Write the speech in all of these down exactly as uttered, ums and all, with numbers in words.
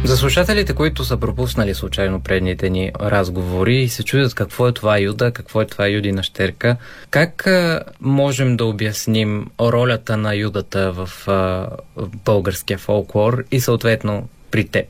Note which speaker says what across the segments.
Speaker 1: За слушателите, които са пропуснали случайно предните ни разговори и се чудят какво е това Юда, какво е това Юдина щерка, как а, можем да обясним ролята на Юдата в, а, в българския фолклор и съответно при теб?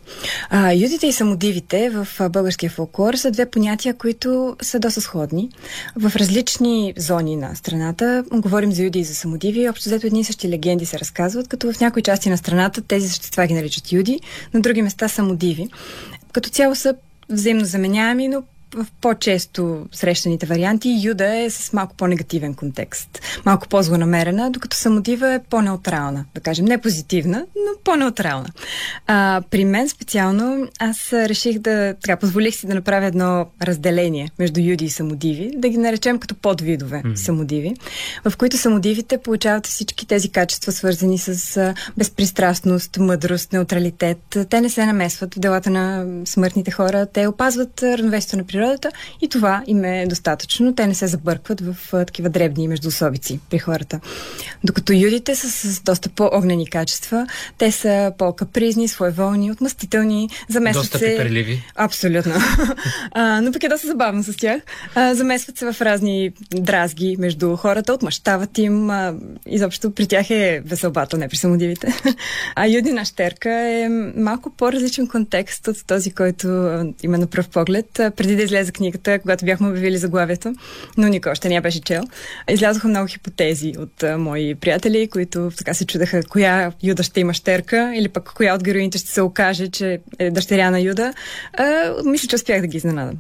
Speaker 2: А, юдите и самодивите в българския фолклор са две понятия, които са доста сходни. В различни зони на страната говорим за юди и за самодиви. Общо взето едни и същи легенди се разказват, като в някои части на страната тези същества ги наричат юди, на други места самодиви. Като цяло са взаимно заменяеми, но в по-често срещаните варианти Юда е с малко по-негативен контекст, малко по-злонамерена, докато самодива е по-неутрална, да кажем, не позитивна, но по-неутрална. А, при мен специално аз реших да, така, позволих си да направя едно разделение между юди и самодиви, да ги наречем като подвидове mm-hmm. самодиви, в които самодивите получават всички тези качества, свързани с а, безпристрастност, мъдрост, неутралитет. Те не се намесват в делата на смъртните хора, те опазват равновесието на природата и това им е достатъчно. Те не се забъркват в а, такива дребни междуособици при хората. Докато юдите са с доста по-огнени качества, те са по-капризни, своеволни, отмъстителни, замесват
Speaker 1: доста
Speaker 2: се...
Speaker 1: Доста пиперливи.
Speaker 2: Абсолютно. а, но пък е доста забавно с тях. А, замесват се в разни дразги между хората, отмъщават им. А, изобщо при тях е веселбата, не при самодивите. а Юдина щерка е малко по-различен контекст от този, който а, има на пръв поглед. А, преди да излезе книгата, когато бяхме обявили заглавието, но никой още не я беше чел. Излязоха много хипотези от а, мои приятели, които така се чудаха коя Юда ще има щерка или пък коя от героините ще се окаже, че е дъщеря на Юда. А, мисля, че успях да ги изненадам.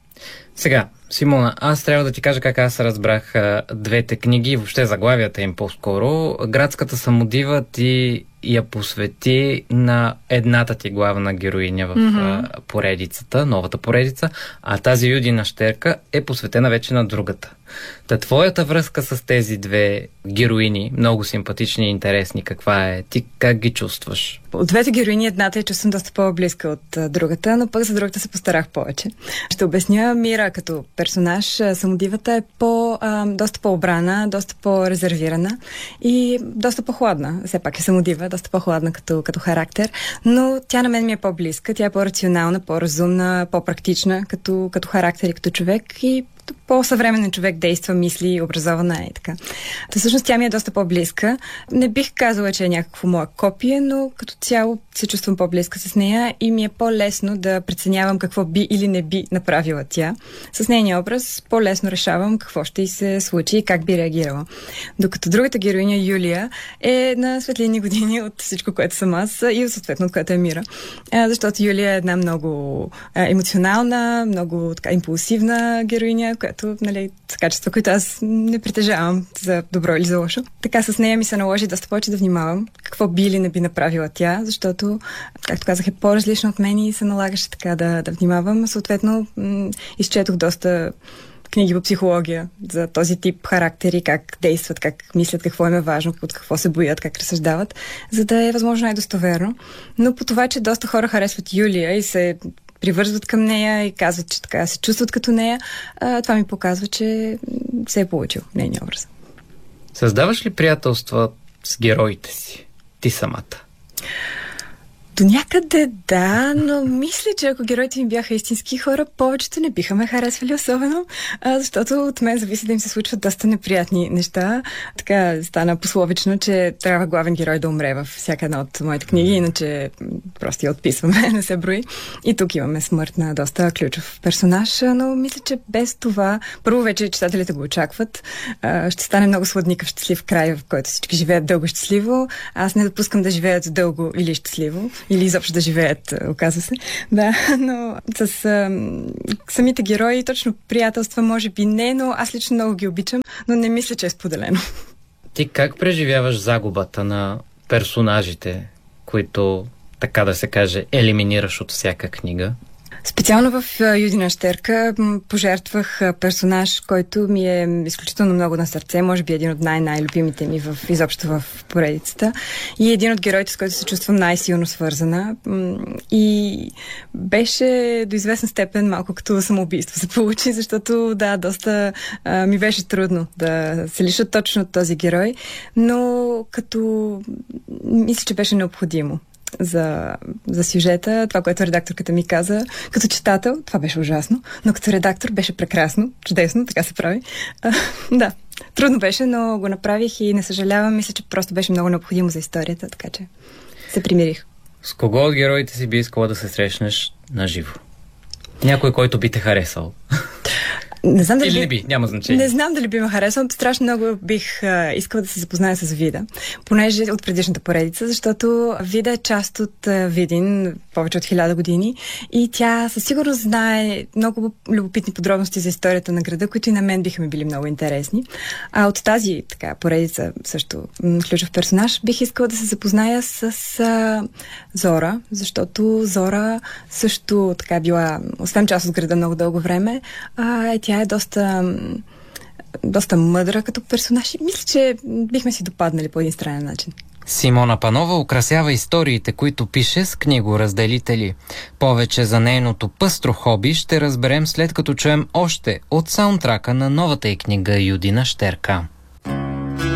Speaker 1: Сега, Симона, аз трябва да ти кажа как аз разбрах а, двете книги, въобще заглавията им по-скоро. Градската самодива ти я посвети на едната ти главна героиня в mm-hmm. а, поредицата, новата поредица, а тази Юдина щерка е посветена вече на другата. Та твоята връзка с тези две героини, много симпатични и интересни, каква е? Ти как ги чувстваш?
Speaker 2: От двете героини едната е, че съм доста по-близка от а, другата, но пък за другата се постарах повече. Ще обясня Мира като персонаж. Самодивата е по, а, доста по-обрана, доста по-резервирана и доста по-хладна. Все пак е самодива, доста по-хладна като, като характер, но тя на мен ми е по-близка. Тя е по-рационална, по-разумна, по-практична като, като характер и като човек и по-съвременен човек действа, мисли, образована е и така. Та всъщност тя ми е доста по-близка. Не бих казала, че е някакво мое копие, но като цяло се чувствам по-близка с нея и ми е по-лесно да преценявам какво би или не би направила тя. С нейния образ по-лесно решавам какво ще й се случи и как би реагирала. Докато другата героиня, Юлия, е на светлини години от всичко, което съм аз и съответно от което е Мира. Защото Юлия е една много емоционална, много така импулсивна героиня, която, нали, с качества, които аз не притежавам за добро или за лошо. Така с нея ми се наложи доста повече да внимавам какво би или не би направила тя, защото, както казах, е по-различна от мен и се налагаше така да, да внимавам. Съответно, м- изчетох доста книги по психология за този тип характери, как действат, как мислят, какво им е важно, от какво се боят, как разсъждават, за да е възможно най-достоверно. Но по това, че доста хора харесват Юлия и се привързват към нея и казват, че така се чувстват като нея, а, това ми показва, че се е получил нейния образ.
Speaker 1: Създаваш ли приятелства с героите си? Ти самата?
Speaker 2: До някъде да, но мисля, че ако героите ми бяха истински хора, повечето не биха ме харесвали особено, а, защото от мен зависи да им се случват доста неприятни неща. Така стана пословично, че трябва главен герой да умре във всяка една от моите книги, иначе просто я отписваме, не се брои. И тук имаме смърт на доста ключов персонаж, но мисля, че без това, първо вече читателите го очакват, а, ще стане много сладникъв щастлив край, в който всички живеят дълго щастливо. Аз не допускам да живеят дълго или щастливо, или изобщо да живеят, оказва се. Да, но с а, самите герои, точно приятелства, може би не, но аз лично много ги обичам, но не мисля, че е споделено.
Speaker 1: Ти как преживяваш загубата на персонажите, които, така да се каже, елиминираш от всяка книга?
Speaker 2: Специално в Юдина щерка пожертвах персонаж, който ми е изключително много на сърце, може би един от най-най-любимите ми в, изобщо в поредицата и един от героите, с който се чувствам най-силно свързана и беше до известна степен малко като самоубийство се получи, защото да, доста а, ми беше трудно да се лиша точно от този герой, но като мисля, че беше необходимо. за, за сюжета, това, което редакторката ми каза. Като читател, това беше ужасно, но като редактор беше прекрасно, чудесно, така се прави. А, да, трудно беше, но го направих и не съжалявам. Мисля, че просто беше много необходимо за историята, така че се примирих.
Speaker 1: С кого от героите си би искала да се срещнеш наживо? Някой, който би те харесал.
Speaker 2: Не знам дали
Speaker 1: Или
Speaker 2: би...
Speaker 1: не би, няма значение.
Speaker 2: Не знам дали би ме харесал. Страшно много бих а, искала да се запозная с Вида, понеже от предишната поредица, защото Вида е част от а, Видин повече от хиляда години и тя със сигурност знае много любопитни подробности за историята на града, които и на мен биха ми били много интересни. А от тази така поредица също ключов персонаж бих искала да се запозная с а, Зора, защото Зора също така била, освен част от града много дълго време, а, тя е доста, доста мъдра като персонаж и мисля, че бихме си допаднали по един странен начин.
Speaker 1: Симона Панова украсява историите, които пише с книгоразделители. Повече за нейното пъстро хоби ще разберем след като чуем още от саундтрака на новата й книга Юдина Щерка.